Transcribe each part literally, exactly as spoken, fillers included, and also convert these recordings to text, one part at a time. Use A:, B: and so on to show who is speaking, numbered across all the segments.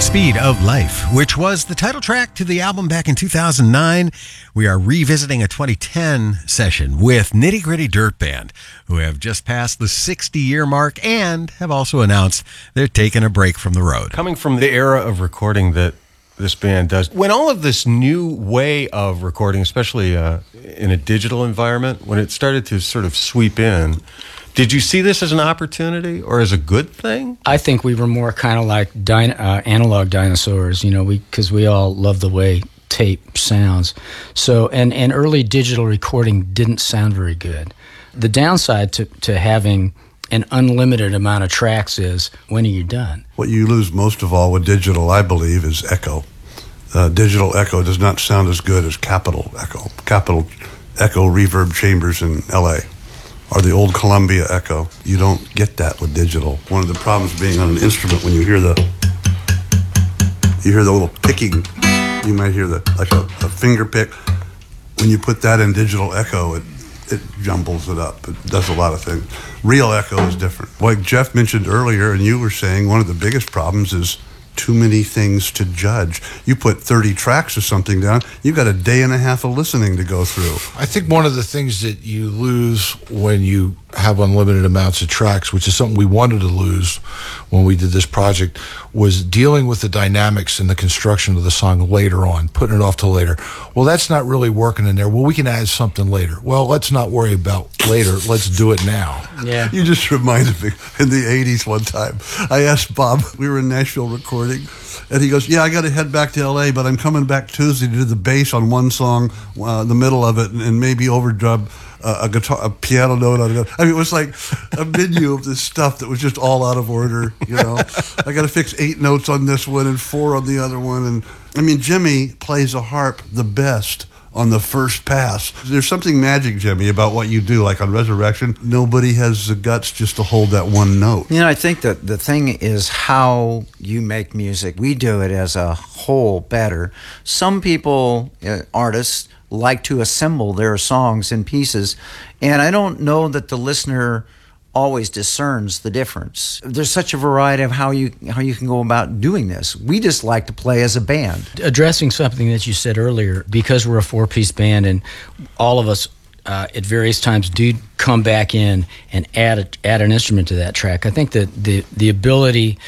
A: Speed of Life, which was the title track to the album back in two thousand nine. We are revisiting a twenty ten session with Nitty Gritty Dirt Band, who have just passed the sixty-year mark and have also announced they're taking a break from the road.
B: Coming from the era of recording that this band does, when all of this new way of recording, especially uh, in a digital environment, when it started to sort of sweep in, did you see this as an opportunity or as a good thing?
C: I think we were more kind of like din- uh, analog dinosaurs, you know, we because we all love the way tape sounds. So, and, and early digital recording didn't sound very good. The downside to, to having an unlimited amount of tracks is, when are you done?
D: What you lose most of all with digital, I believe, is echo. Uh, digital echo does not sound as good as Capitol echo. Capitol echo reverb chambers in L A or the old Columbia echo. You don't get that with digital. One of the problems being on an instrument, when you hear the you hear the little picking, you might hear the like a, a finger pick. When you put that in digital echo, it it jumbles it up. It does a lot of things. Real echo is different. Like Jeff mentioned earlier, and you were saying, one of the biggest problems is too many things to judge. You put thirty tracks or something down, you've got a day and a half of listening to go through.
E: I think one of the things that you lose when you have unlimited amounts of tracks, which is something we wanted to lose when we did this project, was dealing with the dynamics and the construction of the song later on, putting it off till later. Well, that's not really working in there. Well, we can add something later. Well, let's not worry about later. Let's do it now.
C: Yeah.
D: You just reminded me, in the eighties one time, I asked Bob, we were in Nashville recording, and he goes, yeah, I got to head back to L A, but I'm coming back Tuesday to do the bass on one song, uh, the middle of it, and, and maybe overdub uh, a guitar, a piano note on it. I mean, it was like a menu of this stuff that was just all out of order, you know. I got to fix eight notes on this one and four on the other one. And I mean, Jimmy plays a harp the best on the first pass. There's something magic, Jimmy, about what you do. Like on Resurrection, nobody has the guts just to hold that one note.
F: You know, I think that the thing is how you make music. We do it as a whole better. Some people, uh, artists, like to assemble their songs in pieces, and I don't know that the listener always discerns the difference. There's such a variety of how you how you can go about doing this. We just like to play as a band.
C: Addressing something that you said earlier, because we're a four-piece band and all of us uh, at various times do come back in and add a, add an instrument to that track, I think that the, the ability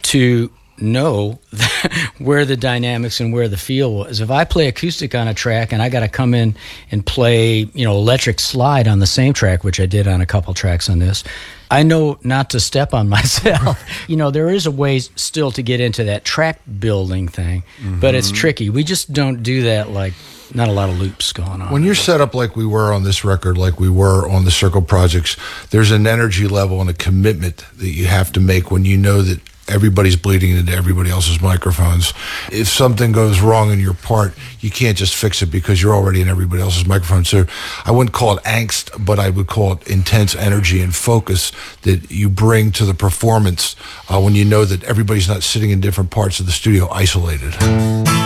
C: to know where the dynamics and where the feel was. If I play acoustic on a track and I got to come in and play, you know, electric slide on the same track, which I did on a couple tracks on this, I know not to step on myself. You know, there is a way still to get into that track building thing, mm-hmm. but it's tricky. We just don't do that, like, not a lot of loops going on.
E: When you're set up like we were on this record, like we were on the Circle projects, there's an energy level and a commitment that you have to make when you know that everybody's bleeding into everybody else's microphones. If something goes wrong in your part, you can't just fix it because you're already in everybody else's microphone. So I wouldn't call it angst, but I would call it intense energy and focus that you bring to the performance uh, when you know that everybody's not sitting in different parts of the studio isolated.